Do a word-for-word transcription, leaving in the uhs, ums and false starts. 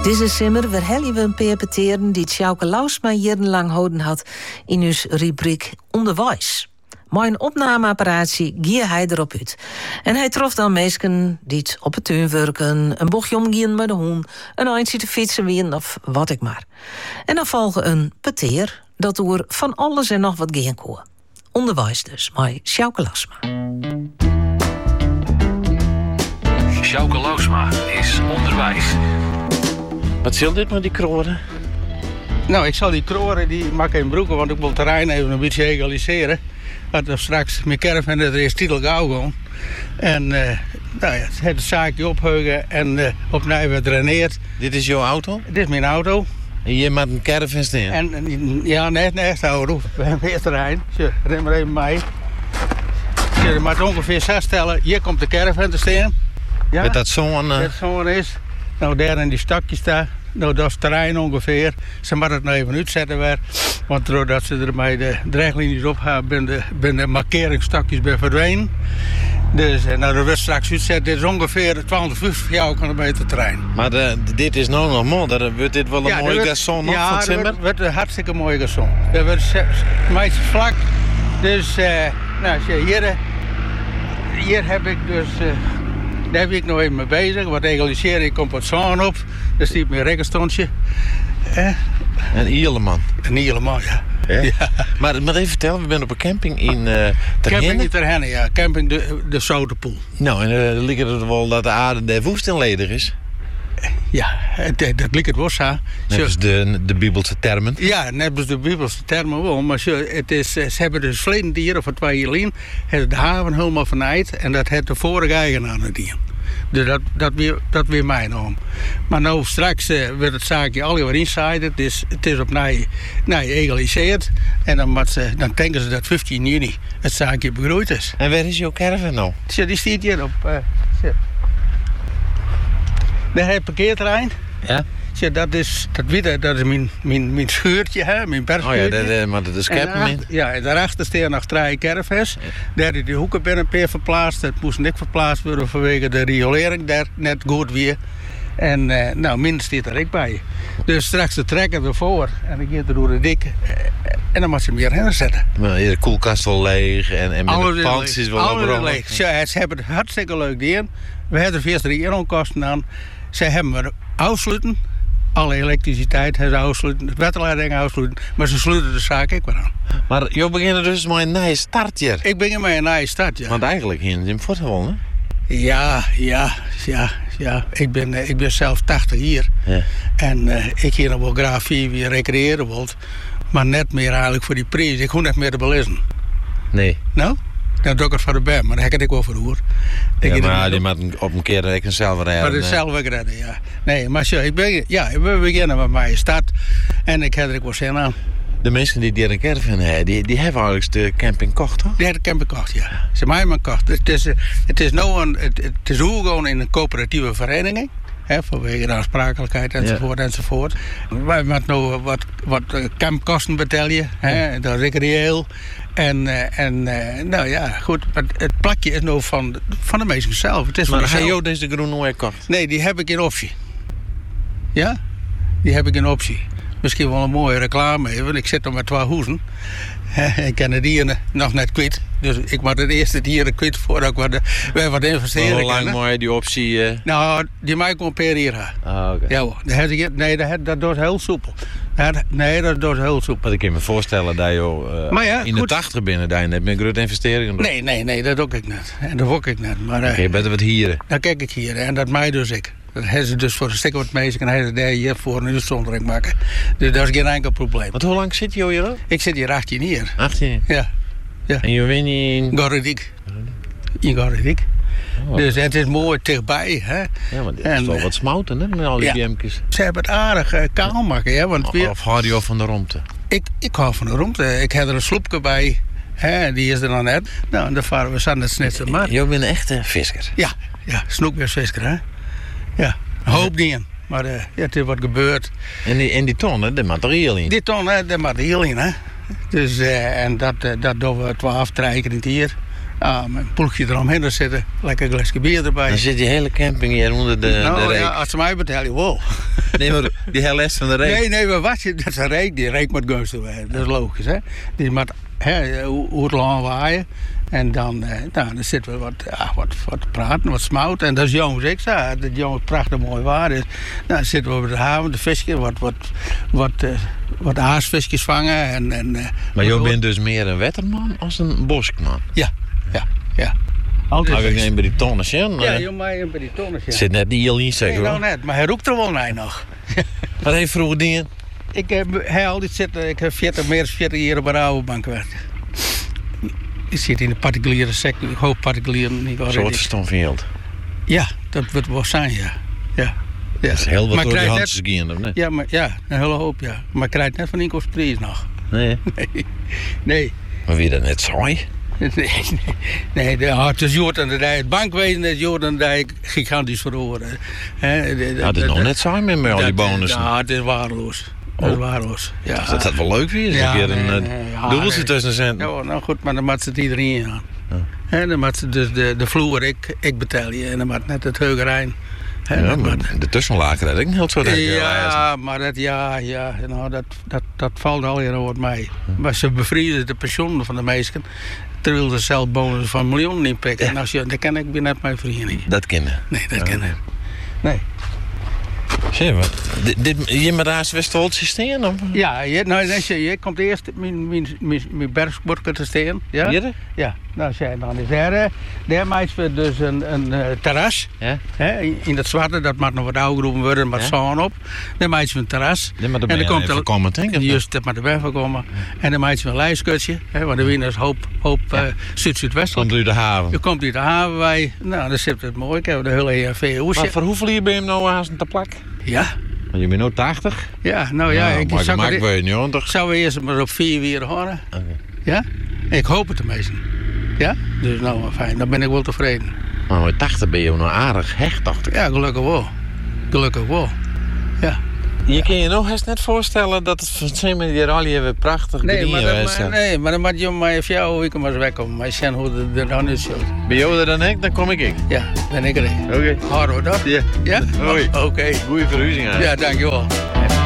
Deze simmer verhellen we een paar peteren die Sjouke Lausma jarenlang houden had in uw rubriek Onderwijs. Maar een opnameapparatie gie hij erop uit. En hij trof dan mensen die het op het tuin werken, een bochtje omgien met de hoen, een eindje te fietsen wien of wat ik maar. En dan volgen een peteer dat door van alles en nog wat gaan kon. Onderwijs dus, maar Sjouke Lausma. Sjouke Lausma is onderwijs. Wat zult dit met die kroren? Nou, ik zal die kroren die maak in broeken, want ik wil het terrein even een beetje egaliseren. Dat we straks met caravan er is titel gauw gaan. En uh, nou ja, het, het zaakje opheugen en uh, opnieuw weer draineerd. Dit is jouw auto? Dit is mijn auto. En je maakt een caravan staan? En, en ja, net naast de auto. We hebben het terrein. Zo, ren maar even mee. Zo, je moet ongeveer zes stellen. Hier komt de caravan te staan. Ja, met dat zo'n... Uh... Dat zo'n is. Nou, daar in die stakjes daar. Nou, dat is het terrein ongeveer. Ze moeten het nou even uitzetten weer. Want doordat ze ermee de dreiglinies op hebben, ben de, ben de markeringsstakjes bij verdwenen. Dus nou, dat wordt straks uitzetten. Dit is ongeveer tweehonderdvijftig kilometer terrein. Maar de, dit is nou nog mooi. Dan wordt dit wel een ja, mooi gazon nog ja, van het simmer? Ja, dat wordt een hartstikke mooi gazon. Dat wordt meestal vlak. Dus, uh, nou, hier, hier heb ik dus... Uh, Daar heb ik nog even mee bezig. Wat egaliseren, ik kom wat zon op. Daar stiet mijn rekkenstondje. Eh? Een Ierleman. Een Ierleman, ja. Ja. Ja. Maar, maar even vertellen, we zijn op een camping in uh, Terhenne. Camping in Terhenne, ja. Camping de, de Zoutenpoel. Nou, en uh, lijkt het wel dat de aarde de woestenledig is? Ja, het, dat lijkt het wel zo. Net als de, de Bibelse termen. Ja, net als de Bibelse termen wel. Maar ze, het is, ze hebben dus verleden dier, of twee jaar geleden, hebben de haven helemaal vernaaid. En dat heeft de vorige eigenaar het dier. Dus dat, dat, weer, dat weer mijn om. Maar nou straks uh, wordt het zaakje alweer inside. Het is, het is opnieuw egaliseerd. En dan, moet ze, dan denken ze dat vijftien juni het zaakje begroeid is. En waar is jouw caravan nou? Ja, die staat hier op... Uh, daar heb je parkeerterrein. Ja. Ja, dat is, dat, witte, dat is mijn, mijn, mijn schuurtje, hè, mijn perschuurtje. Oh ja, dat, maar dat is camping. Ja, en daarachter staan nog drie caravans. Daar is die hoeken binnen een paar verplaatst. Het moest niet verplaatst worden vanwege de riolering daar net goed weer. En uh, nou, min staat er ook bij. Dus straks de trekker ervoor en dan gaat er door de dik. En dan moet ze hem weer heen zetten. Maar de koelkast al leeg en, en met de pans is wel overal leeg. Ja, ze hebben het hartstikke leuk gedaan. We hebben er eerst drie onkosten aan. Ze hebben we afsluiten. Alle elektriciteit hebben ze afsluiten. Het waterleiding afsluiten. Maar ze sluiten de zaak ook weer aan. Maar je begint dus met een nieuwe start hier. Ik begin met een nieuwe start, ja. Want eigenlijk hier in Fortwol, hè? Ja, ja, ja, ja. Ik ben, ik ben zelf tachtig hier. Ja. En uh, ik hier nog wel graag vier weer recreëren wil. Maar net meer eigenlijk voor die prijs. Ik hoef net meer te belezen. Nee. Nou? Dan doe ik het voor de band, maar dan heb ik het ook wel voor de hoer. Ja, maar die moet op een keer ik zelf redden. Maar het zelf redden, ja. Nee, maar zo, ik ben, ja, we beginnen met mijn stad en ik heb er ook wel zin aan. De mensen die hier een caravan hebben, die, die hebben eigenlijk de camping gekocht, toch? Die hebben de camping gekocht, ja. Ze hebben hem gekocht. Het is, het is nou een, het, het is hoe gewoon in een coöperatieve vereniging. He, vanwege de aansprakelijkheid enzovoort, ja. enzovoort. Wij moeten nou wat, wat campkosten betalen, he, dat is ik reëel. En, en nou ja, goed, het plakje is nou van, van de mensen zelf. Het is maar heb je deze groen nooit gekocht? Nee, die heb ik in optie. Ja? Die heb ik in optie. Misschien wel een mooie reclame, want ik zit er met twee hoezen. Ik ken het dieren nog net kwijt. Dus ik moet het eerste dieren kwijt voordat ik wat, wij wat investeren. Maar hoe lang moet je die optie... Uh... Nou, die mag ik gewoon per jaar gaan. Ah, oké. Okay. Ja, dat nee, dat, dat doet heel soepel. Dat, nee, dat doet heel soepel. Maar ik kan me voorstellen dat je uh, ja, in goed. de tachtig binnen dat je net met grote investeringen doet. Nee, nee, nee, dat doe ik net. En dat doe ik net. Maar, uh, okay, je bent er wat hier. Dan kijk ik hier en dat mij dus ik. Dat hebben ze dus voor een stuk wat meisje en hij ze daar hier voor een uitzondering maken. Dus dat is geen enkel probleem. Want hoe lang zit je hier ook? Ik zit hier achttien jaar. achttien? Ja. Ja. En je bent in... Gorredik. In Gorredik. Oh. Dus het is mooi dichtbij. Hè? Ja, maar dit is wel wat smouten, hè, met al die ja. bjemkes. Ze hebben het aardig uh, kaal maken. Hè? Want of, weer... of hou je van de romte? Ik, ik hou van de romte. Ik heb er een sloepje bij. Hè? Die is er dan net. Nou, en dan varen we samen het snitsen maar. Je bent een echte visker. Ja, ja, snoekweersvisker, hè. Ja, een hoop dingen. Maar uh, ja, het is wat gebeurd. En die, en die ton, hè, de materiaal in? Die ton, hè, de materiaal in, hè. Dus, uh, en dat, uh, dat doen we twaalf, drie keer in het jaar. Ja, met een ploegje eromheen er zitten. Lekker een glasje bier erbij. Dan zit die hele camping hier onder de, nou, de reek. Ja, als ze mij betalen, wow. Nee, maar die hele les van de reek. Nee, nee, maar wat je, dat is een reek. Die reek moet gunstig zijn. Dat is logisch, hè. Die moet hoe het lang waaien. En dan, eh, nou, dan zitten we wat, ja, wat, wat praten, wat smouten. En dat is jongens, ik zei, dat jongens prachtig mooi waar is. Nou, dan zitten we op de haven, de visjes, wat, wat, wat, uh, wat aasvisjes vangen. En, en, uh, maar jij bent dus meer een wetterman als een boskman? Ja, ja, ja. Altijd ik neem bij die tonnes in. Ja, je mag bij die tonnes in. Zit net die heel in zeggen. Nee, nou net, maar hij roept er wel naar nog. Wat heeft vroeger dingen? Ik heb hij altijd zitten, ik heb veertig, meer dan veertig jaar op een rouwbank gewerkt. Ik zit in de particuliere sector, ik hoop particulier niet. Een soort stomfield. Ja, dat wordt wel zijn, ja. ja. ja. Dat is heel wat maar door de handjes gaan, of nee? Ja, maar, ja, een hele hoop, ja. Maar ik krijg net van inkomstenprijs nog. Nee? Nee. nee. Maar wie dat net saai? Nee, nee. nee de, oh, het is Jordan de Dijk. Het bankwezen is Jordan de Dijk gigantisch verloren. He, de, de, ja, het is de, nog de, net saai met, met al die bonussen. Ja, het is waardeloos. Dat is waardeloos. Ja. Dus dat had wel leuk weer. Ja, een keer een nee, nee, ja, dubbeltje nee. tussen centen. Ja, nou goed, maar dan moet ze het iedereen aan. Ja. En dan moet ze dus de, de vloer, ik, ik betaal je. En dan moet net het heugerijn. Ja, ja, maar de tussenlaken, dat ik niet heel zo denk. Ja, maar dat, ja, ja, nou, dat, dat, dat valt al hier over mij. Ja. Maar ze bevriezen de pensioenen van de meesten. Terwijl ze zelf bonus van miljoenen niet pikken. Ja. En als je, dat ken ik net mijn vrienden. Dat kennen? Nee, dat ja. kennen. Nee. Zie je, dit, dit, je met daar West-Holtje steen? Of? Ja, je, nou, je, je komt eerst mijn, mijn, mijn, mijn bergsborken te steen. Ja? Hier? Ja, nou zijn dan is er. Daar maakt we dus een, een uh, terras. Ja? Hè, in dat zwarte, dat moet nog wat ouder worden, met ja? zon op. Dan maakt we een terras. Ja, maar en dan komt er komen, denk ik. Juist, dat moet erbij komen. Ja. En dan maakt we een lijstkutje, hè, want de wind is hoop, hoop ja. uh, zuid-zuidwestelijk. Komt u de haven? Je komt uit de haven bij. Nou, dan zit het mooi. Ik heb de hele E R V hoesje. Maar voor hoeveel jaar ben je nou aan te plak? Ja. Maar je bent nu tachtig? Ja, nou ja. Nou, ik maar zou, ik weet niet, toch? Zou we eerst maar op vier weer horen. Okay. Ja? Ik hoop het tenminste. Ja? Dus nou, fijn. Dan ben ik wel tevreden. Maar met tachtig ben je nog aardig hecht, dacht ik. Ja, gelukkig wel. Gelukkig wel. Ja. Je kan je nog eens net voorstellen dat het van zijn met die rally weer prachtig nee, green maar dan, is. Maar, nee, maar dan moet je maar even jou ik maar eens wegkomen. Maar je ziet hoe het er dan is. Ben jou er dan ik, dan kom ik ik. Ja, ben ik er. Oké. Okay. Hard hoor, dat? Ja. Ja? Hoi. Oké. Okay. Goeie verhuizing eigenlijk. Ja, dankjewel.